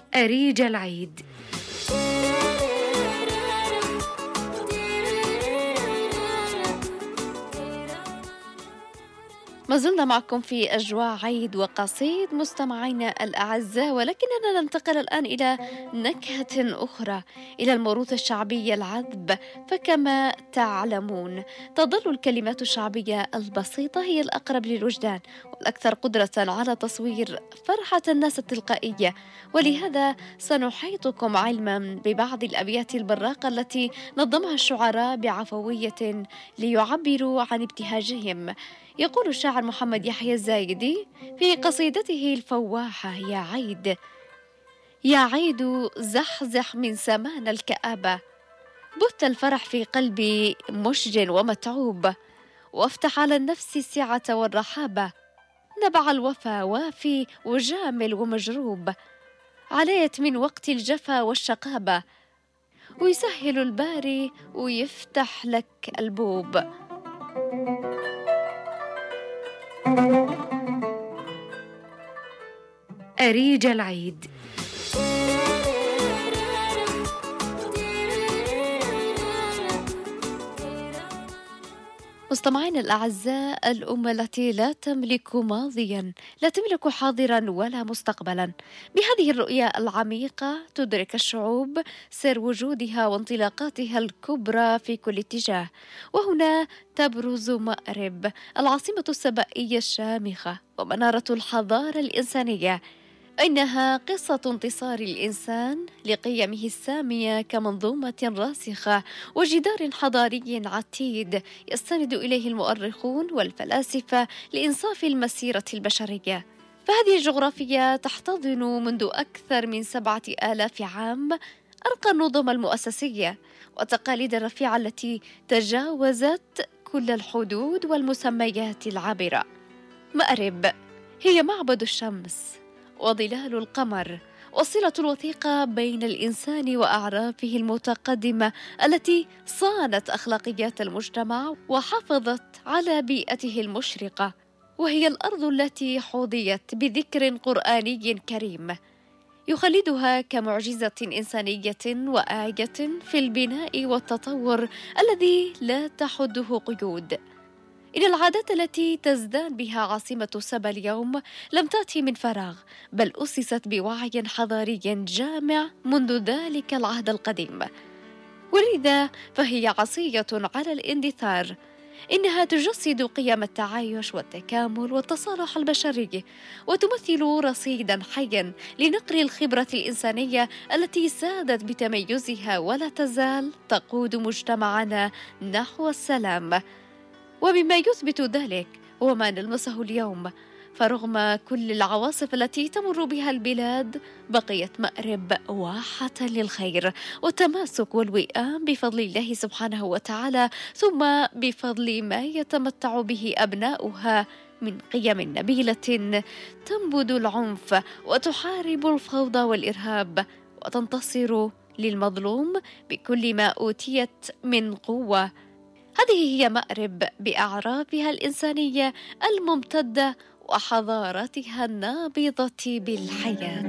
أريج العيد. ما زلنا معكم في أجواء عيد وقصيد مستمعينا الأعزاء، ولكننا ننتقل الآن إلى نكهة أخرى، إلى الموروث الشعبي العذب. فكما تعلمون تظل الكلمات الشعبية البسيطة هي الأقرب للوجدان والأكثر قدرة على تصوير فرحة الناس التلقائية، ولهذا سنحيطكم علما ببعض الأبيات البراقة التي نظمها الشعراء بعفوية ليعبروا عن ابتهاجهم. يقول الشاعر محمد يحيى الزايدي في قصيدته الفواحة: يا عيد يا عيد زحزح من سمان الكآبة، بث الفرح في قلبي مشج ومتعوب، وافتح على النفس السعة والرحابة، نبع الوفا وافي وجامل ومجروب، عليت من وقت الجفا والشقابة، ويسهل الباري ويفتح لك البوب. أريج العيد. مستمعين الأعزاء، الأمة التي لا تملك ماضيا لا تملك حاضرا ولا مستقبلا. بهذه الرؤية العميقة تدرك الشعوب سر وجودها وانطلاقاتها الكبرى في كل اتجاه. وهنا تبرز مأرب، العاصمة السبائية الشامخة ومنارة الحضارة الإنسانية. إنها قصة انتصار الإنسان لقيمه السامية كمنظومة راسخة وجدار حضاري عتيد يستند إليه المؤرخون والفلاسفة لإنصاف المسيرة البشرية. فهذه الجغرافيا تحتضن منذ أكثر من 7,000 عام أرقى النظم المؤسسية والتقاليد الرفيعة التي تجاوزت كل الحدود والمسميات العابرة. مأرب هي معبد الشمس وظلال القمر، والصلة الوثيقة بين الإنسان وأعرافه المتقدمة التي صانت أخلاقيات المجتمع وحافظت على بيئته المشرقة. وهي الأرض التي حظيت بذكر قرآني كريم يخلدها كمعجزة إنسانية وآية في البناء والتطور الذي لا تحده قيود. إن العادات التي تزدان بها عاصمة سبا اليوم لم تأتي من فراغ، بل أسست بوعي حضاري جامع منذ ذلك العهد القديم، ولذا فهي عصية على الاندثار. إنها تجسد قيم التعايش والتكامل والتصالح البشري، وتمثل رصيدا حيا لنقل الخبرة الإنسانية التي سادت بتميزها ولا تزال تقود مجتمعنا نحو السلام. وبما يثبت ذلك هو ما نلمسه اليوم، فرغم كل العواصف التي تمر بها البلاد بقيت مأرب واحة للخير والتماسك والوئام بفضل الله سبحانه وتعالى، ثم بفضل ما يتمتع به أبناؤها من قيم نبيلة تنبذ العنف وتحارب الفوضى والإرهاب وتنتصر للمظلوم بكل ما أوتيت من قوة. هذه هي مأرب بأعرافها الإنسانية الممتدة وحضارتها النابضة بالحياة.